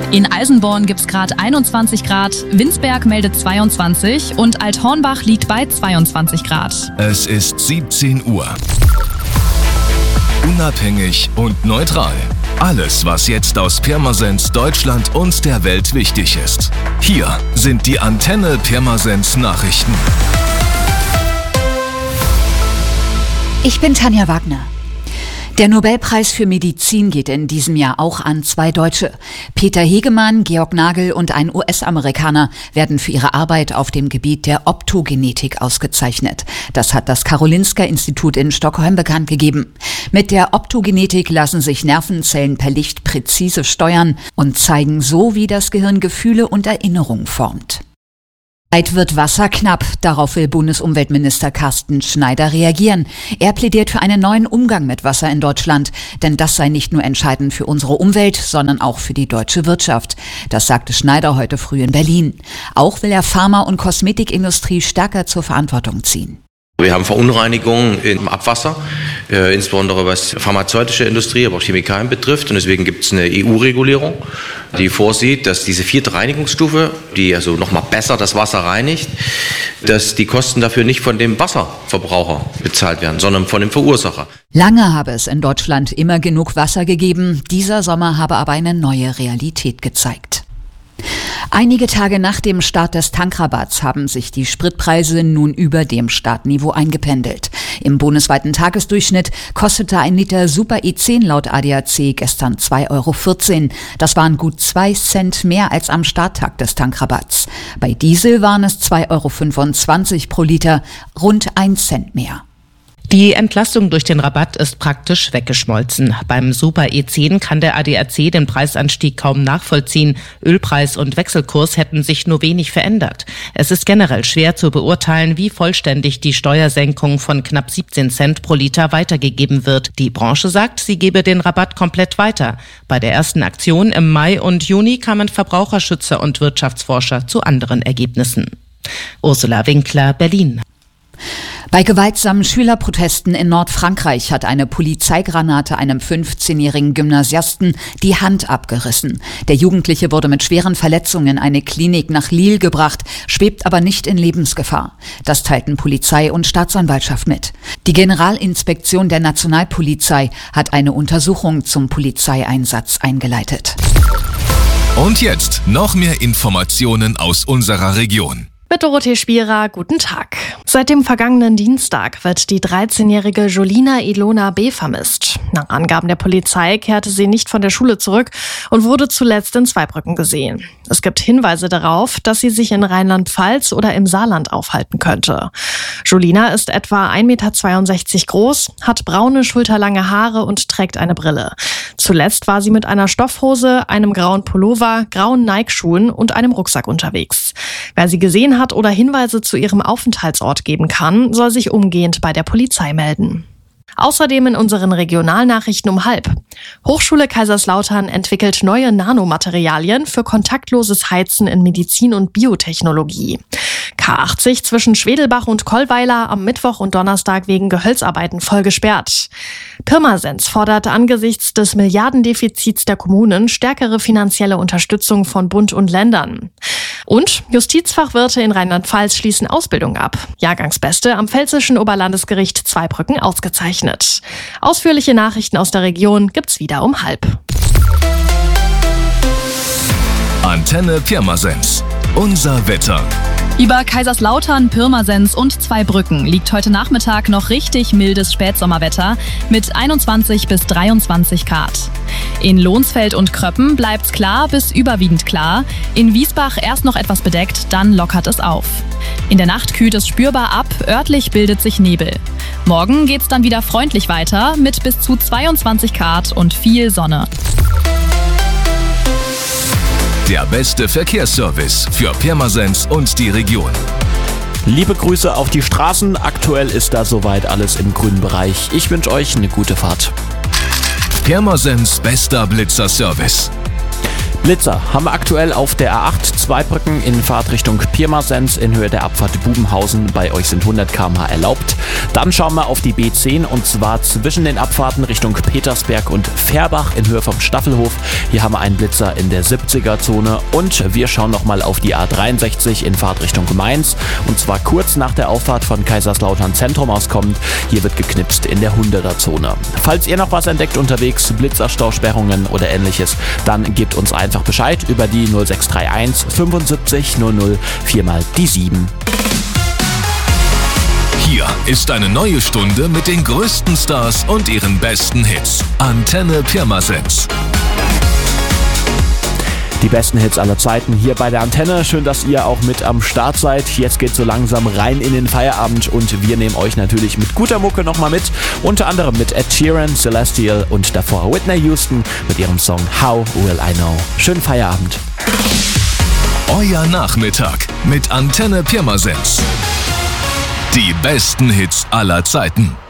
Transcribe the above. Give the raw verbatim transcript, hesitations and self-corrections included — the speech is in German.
In Eisenborn gibt es gerade einundzwanzig Grad, Winsberg meldet zweiundzwanzig und Althornbach liegt bei zweiundzwanzig Grad. Es ist siebzehn Uhr. Unabhängig und neutral. Alles, was jetzt aus Pirmasens, Deutschland und der Welt wichtig ist. Hier sind die Antenne Pirmasens Nachrichten. Ich bin Tanja Wagner. Der Nobelpreis für Medizin geht in diesem Jahr auch an zwei Deutsche. Peter Hegemann, Georg Nagel und ein U S-Amerikaner werden für ihre Arbeit auf dem Gebiet der Optogenetik ausgezeichnet. Das hat das Karolinska-Institut in Stockholm bekannt gegeben. Mit der Optogenetik lassen sich Nervenzellen per Licht präzise steuern und zeigen so, wie das Gehirn Gefühle und Erinnerungen formt. Bald wird Wasser knapp. Darauf will Bundesumweltminister Carsten Schneider reagieren. Er plädiert für einen neuen Umgang mit Wasser in Deutschland. Denn das sei nicht nur entscheidend für unsere Umwelt, sondern auch für die deutsche Wirtschaft. Das sagte Schneider heute früh in Berlin. Auch will er Pharma- und Kosmetikindustrie stärker zur Verantwortung ziehen. Wir haben Verunreinigungen im Abwasser, äh, insbesondere was pharmazeutische Industrie, aber auch Chemikalien betrifft. Und deswegen gibt es eine E U-Regulierung, die vorsieht, dass diese vierte Reinigungsstufe, die also nochmal besser das Wasser reinigt, dass die Kosten dafür nicht von dem Wasserverbraucher bezahlt werden, sondern von dem Verursacher. Lange habe es in Deutschland immer genug Wasser gegeben. Dieser Sommer habe aber eine neue Realität gezeigt. Einige Tage nach dem Start des Tankrabatts haben sich die Spritpreise nun über dem Startniveau eingependelt. Im bundesweiten Tagesdurchschnitt kostete ein Liter Super E zehn laut A D A C gestern zwei Euro vierzehn. Das waren gut zwei Cent mehr als am Starttag des Tankrabatts. Bei Diesel waren es zwei Euro fünfundzwanzig pro Liter, rund ein Cent mehr. Die Entlastung durch den Rabatt ist praktisch weggeschmolzen. Beim Super E zehn kann der A D A C den Preisanstieg kaum nachvollziehen. Ölpreis und Wechselkurs hätten sich nur wenig verändert. Es ist generell schwer zu beurteilen, wie vollständig die Steuersenkung von knapp siebzehn Cent pro Liter weitergegeben wird. Die Branche sagt, sie gebe den Rabatt komplett weiter. Bei der ersten Aktion im Mai und Juni kamen Verbraucherschützer und Wirtschaftsforscher zu anderen Ergebnissen. Ursula Winkler, Berlin. Bei gewaltsamen Schülerprotesten in Nordfrankreich hat eine Polizeigranate einem fünfzehnjährigen Gymnasiasten die Hand abgerissen. Der Jugendliche wurde mit schweren Verletzungen in eine Klinik nach Lille gebracht, schwebt aber nicht in Lebensgefahr. Das teilten Polizei und Staatsanwaltschaft mit. Die Generalinspektion der Nationalpolizei hat eine Untersuchung zum Polizeieinsatz eingeleitet. Und jetzt noch mehr Informationen aus unserer Region. Mit Dorothee Spierer, guten Tag. Seit dem vergangenen Dienstag wird die dreizehnjährige Jolina Ilona B. vermisst. Nach Angaben der Polizei kehrte sie nicht von der Schule zurück und wurde zuletzt in Zweibrücken gesehen. Es gibt Hinweise darauf, dass sie sich in Rheinland-Pfalz oder im Saarland aufhalten könnte. Jolina ist etwa ein Meter zweiundsechzig groß, hat braune, schulterlange Haare und trägt eine Brille. Zuletzt war sie mit einer Stoffhose, einem grauen Pullover, grauen Nike-Schuhen und einem Rucksack unterwegs. Wer sie gesehen hat oder Hinweise zu ihrem Aufenthaltsort geben kann, soll sich umgehend bei der Polizei melden. Außerdem in unseren Regionalnachrichten um halb. Hochschule Kaiserslautern entwickelt neue Nanomaterialien für kontaktloses Heizen in Medizin und Biotechnologie. K achtzig zwischen Schwedelbach und Kollweiler am Mittwoch und Donnerstag wegen Gehölzarbeiten voll gesperrt. Pirmasens fordert angesichts des Milliardendefizits der Kommunen stärkere finanzielle Unterstützung von Bund und Ländern. Und Justizfachwirte in Rheinland-Pfalz schließen Ausbildung ab. Jahrgangsbeste am Pfälzischen Oberlandesgericht Zweibrücken ausgezeichnet. Ausführliche Nachrichten aus der Region gibt's wieder um halb. Antenne Pirmasens. Unser Wetter. Über Kaiserslautern, Pirmasens und Zweibrücken liegt heute Nachmittag noch richtig mildes Spätsommerwetter mit einundzwanzig bis dreiundzwanzig Grad. In Lohnsfeld und Kröppen bleibt's klar bis überwiegend klar. In Wiesbach erst noch etwas bedeckt, dann lockert es auf. In der Nacht kühlt es spürbar ab, örtlich bildet sich Nebel. Morgen geht's dann wieder freundlich weiter mit bis zu zweiundzwanzig Grad und viel Sonne. Der beste Verkehrsservice für Pirmasens und die Region. Liebe Grüße auf die Straßen. Aktuell ist da soweit alles im grünen Bereich. Ich wünsche euch eine gute Fahrt. Pirmasens bester Blitzerservice. Blitzer haben wir aktuell auf der A acht, zwei Brücken in Fahrtrichtung Pirmasens in Höhe der Abfahrt Bubenhausen. Bei euch sind hundert Kilometer pro Stunde erlaubt. Dann schauen wir auf die B zehn und zwar zwischen den Abfahrten Richtung Petersberg und Färbach in Höhe vom Staffelhof. Hier haben wir einen Blitzer in der siebziger-Zone und wir schauen nochmal auf die A dreiundsechzig in Fahrtrichtung Mainz und zwar kurz nach der Auffahrt von Kaiserslautern Zentrum auskommend. Hier wird geknipst in der hunderter-Zone. Falls ihr noch was entdeckt unterwegs, Blitzerstausperrungen oder ähnliches, dann gebt uns einfach Bescheid über die null sechs drei eins fünfundsiebzig null null vier mal die sieben. Hier ist eine neue Stunde mit den größten Stars und ihren besten Hits. Antenne Pirmasens. Die besten Hits aller Zeiten hier bei der Antenne. Schön, dass ihr auch mit am Start seid. Jetzt geht's so langsam rein in den Feierabend und wir nehmen euch natürlich mit guter Mucke nochmal mit. Unter anderem mit Ed Sheeran, Celestial und davor Whitney Houston mit ihrem Song How Will I Know. Schönen Feierabend. Euer Nachmittag mit Antenne Pirmasens. Die besten Hits aller Zeiten.